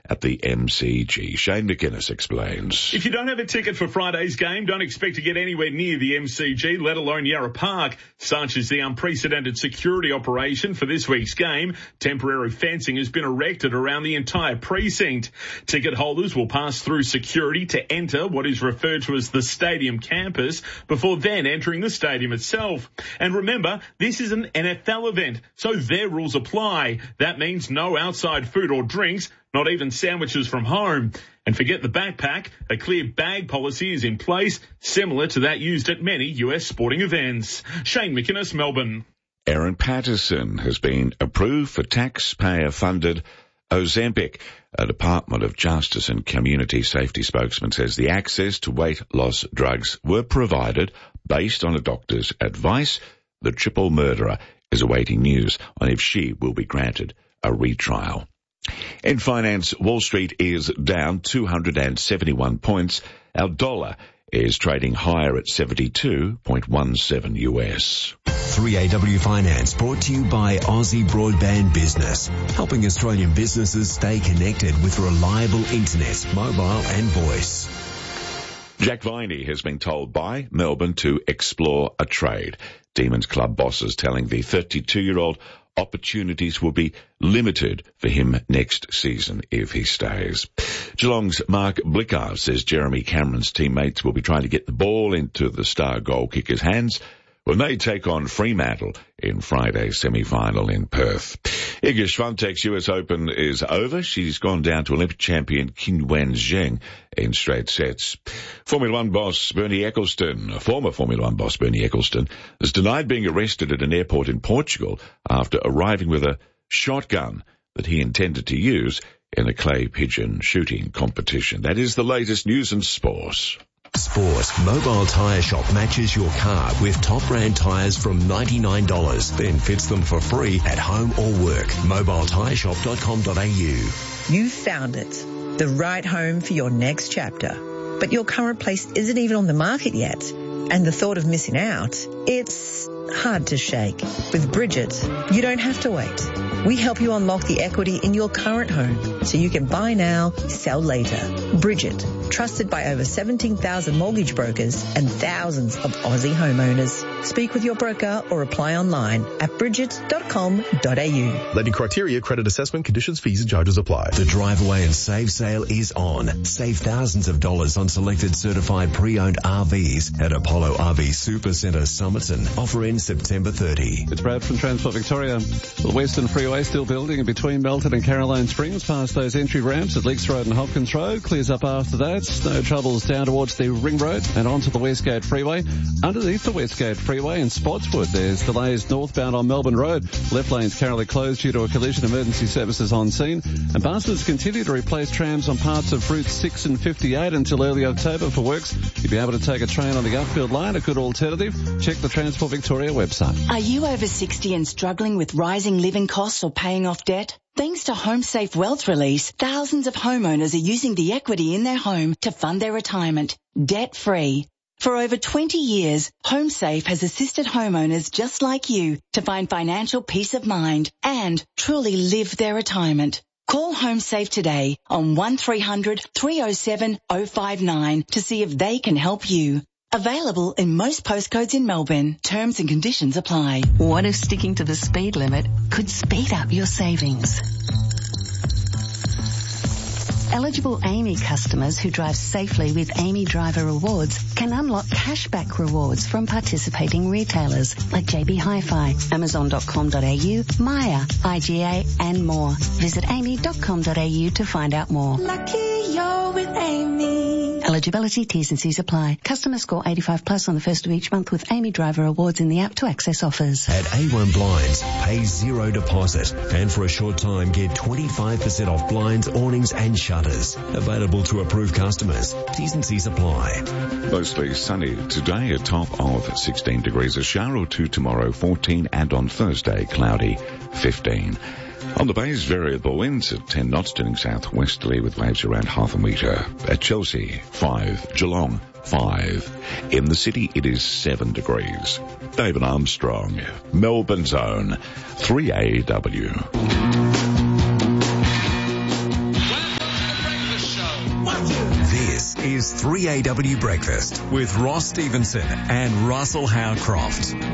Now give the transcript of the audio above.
at the MCG. Shane McInnes explains. If you don't have a ticket for Friday's game, don't expect to get anywhere near the MCG, let alone Yarra Park. Such is the unprecedented security operation for this week's game. Temporary fencing has been erected around the entire precinct. Ticket holders will pass through security to enter what is referred to as the stadium campus before then entering the stadium itself. And remember, this is an NFL event, so their rules apply. That means no outside food or drinks, not even sandwiches from home. And forget the backpack, a clear bag policy is in place, similar to that used at many US sporting events. Shane McInnes, Melbourne. Erin Patterson has been approved for taxpayer-funded Ozempic. A Department of Justice and Community Safety spokesman says the access to weight loss drugs were provided based on a doctor's advice. The triple murderer is awaiting news on if she will be granted a retrial. In finance, Wall Street is down 271 points. Our dollar is trading higher at 72.17 US. 3AW Finance brought to you by Aussie Broadband Business, helping Australian businesses stay connected with reliable internet, mobile and voice. Jack Viney has been told by Melbourne to explore a trade. Demons Club bosses telling the 32-year-old opportunities will be limited for him next season if he stays. Geelong's Mark Blicker says Jeremy Cameron's teammates will be trying to get the ball into the star goal kicker's hands when they take on Fremantle in Friday's semi-final in Perth. Iga Swiatek's US Open is over. She's gone down to Olympic champion Qinwen Zheng in straight sets. Formula One boss Bernie Ecclestone, former Formula One boss Bernie Ecclestone, has denied being arrested at an airport in Portugal after arriving with a shotgun that he intended to use in a clay pigeon shooting competition. That is the latest news and sport. Sport. Mobile Tyre Shop matches your car with top brand tyres from $99, then fits them for free at home or work. mobiletyresshop.com.au. You found it. The right home for your next chapter. But your current place isn't even on the market yet. And the thought of missing out, it's hard to shake. With Bridget, you don't have to wait. We help you unlock the equity in your current home so you can buy now, sell later. Bridget, trusted by over 17,000 mortgage brokers and thousands of Aussie homeowners. Speak with your broker or apply online at bridget.com.au. Lending criteria, credit assessment, conditions, fees and charges apply. The Drive Away and Save sale is on. Save thousands of dollars on selected certified pre-owned RVs at Apollo RV Supercentre Somerton. Offer ends September 30. It's Brad from Transport Victoria. The Western Freeway still building in between Melton and Caroline Springs past those entry ramps at Leaks Road and Hopkins Road. Clears up after that. No troubles down towards the Ring Road and onto the Westgate Freeway. Underneath the Westgate Freeway in Spotswood, there's delays northbound on Melbourne Road. Left lane's currently closed due to a collision. Emergency services on scene. And Bunners continue to replace trams on parts of routes 6 and 58 until early October for works. You'll be able to take a train on the Upfield line, a good alternative. Check the Transport Victoria website. Are you over 60 and struggling with rising living costs or paying off debt? Thanks to HomeSafe Wealth Release, thousands of homeowners are using the equity in their home to fund their retirement, debt-free. For over 20 years, HomeSafe has assisted homeowners just like you to find financial peace of mind and truly live their retirement. Call HomeSafe today on 1300 307 059 to see if they can help you. Available in most postcodes in Melbourne. Terms and conditions apply. What if sticking to the speed limit could speed up your savings? Eligible Amy customers who drive safely with Amy Driver Rewards can unlock cashback rewards from participating retailers like JB Hi-Fi, Amazon.com.au, Maya, IGA and more. Visit amy.com.au to find out more. Lucky you're with Amy. Eligibility, T's and C's apply. Customer score 85 plus on the first of each month with Amy Driver Awards in the app to access offers. At A1 Blinds, pay zero deposit and for a short time get 25% off blinds, awnings and shutters. Available to approved customers. T's and C's apply. Mostly sunny today, a top of 16 degrees, a shower or two tomorrow, 14, and on Thursday, cloudy, 15. On the bays, variable winds at 10 knots, turning southwesterly with waves around half a metre. At Chelsea, 5. Geelong, 5. In the city, it is 7 degrees. David Armstrong, Melbourne's own 3AW. This is 3AW Breakfast with Ross Stevenson and Russell Howcroft.